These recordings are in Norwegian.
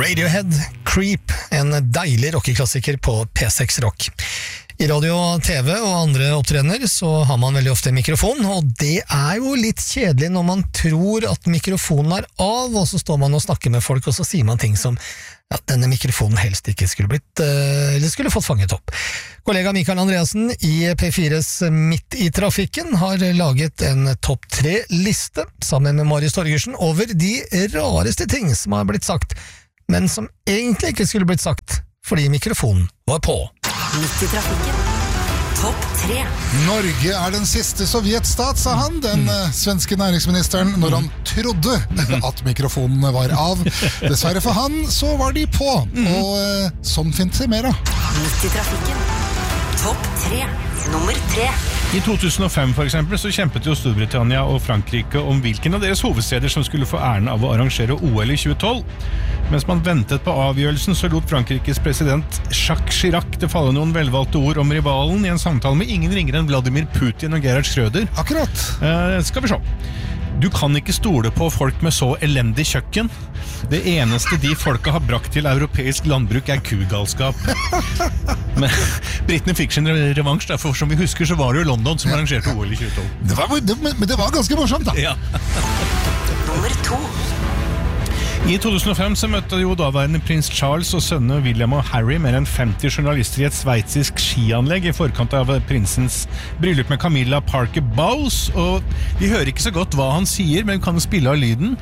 Radiohead, Creep, en deilig rockeklassiker på P6 Rock. I radio, TV og andre opptredener så har man veldig ofte mikrofon, og det jo litt kjedelig når man tror at mikrofonen av, og så står man og snakker med folk, og så sier man ting som denne mikrofonen helst ikke skulle fått fanget opp. Kollega Mikael Andreasen i P4s Midt i trafikken har laget en topp 3-liste sammen med Marius Torgersen over de rareste ting som har blitt sagt, men som egentlig ikke skulle blitt sagt, fordi mikrofonen var på. Midt i trafikken. Topp 3. Norge den siste sovjetstat, sa han, den svenske næringsministeren, når han trodde at mikrofonene var av. Dessverre for han, så var de på, og sånn finnes det mer av. Midt i trafikken. Topp 3. Nummer 3. I 2005 for eksempel så kjempet jo Storbritannia og Frankrike om hvilken av deres hovedsteder som skulle få æren av å arrangere OL i 2012. Mens man ventet på avgjørelsen så lot Frankrikes president Jacques Chirac det falle noen velvalgte ord om rivalen i en samtale med ingen ringere enn Vladimir Putin og Gerhard Schröder. Akkurat. Skal vi se. Du kan ikke stole på folk med så elendig kjøkken. Det eneste de folka har brakt til europeisk landbruk kugalskap. Men britene fikk sin revansj, for som vi husker så var det jo London som arrangerte OL i 2012. Men det var ganske morsomt da. Ja. Nummer 2. I 2005 så møtte jo daværende prins Charles og sønnene William og Harry mer enn 50 journalister i et sveitsisk skianlegg i forkant av prinsens bryllup med Camilla Parker Bowles, og vi hører ikke så godt hva han sier, men kan spille av lyden.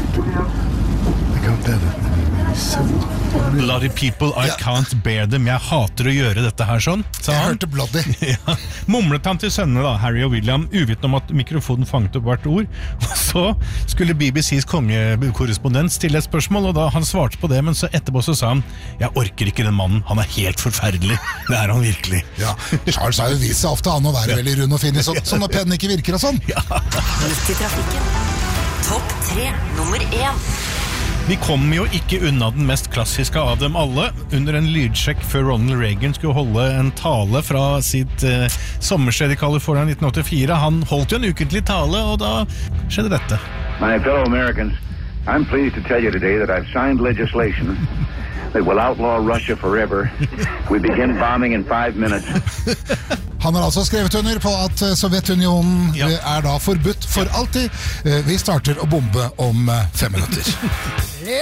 Bloody people, I can't bear them. Jeg hater å gjøre dette her sånn, sa han. Jeg hørte bloody. Ja. Mumlet han til sønnene da, Harry og William, uvitende om at mikrofonen fanget opp hvert ord. Og så skulle BBCs kongekorrespondent stille et spørsmål, og da han svarte på det, men så etterpå så sa han, jeg orker ikke den mannen, han helt forferdelig. Det han virkelig. Ja, Charles har jo vist seg ofte an å være veldig rund og fin i sånn når pennen ikke virker og sånn. Ja. Midt i trafikken. Topp 3. Nummer 1. Vi kom jo ikke unna den mest klassiske av dem alle. Under en lydsjekk før Ronald Reagan skulle holde en tale fra sitt sommersted i California 1984. Han holdt jo en ukentlig tale, og da skjedde dette. My fellow Americans, I'm pleased to tell you today that I've signed legislation that will outlaw Russia forever. We begin bombing in 5 minutes. Han har altså skrevet under på at Sovjetunionen da forbudt for alltid. Vi starter å bombe om 5 minutter.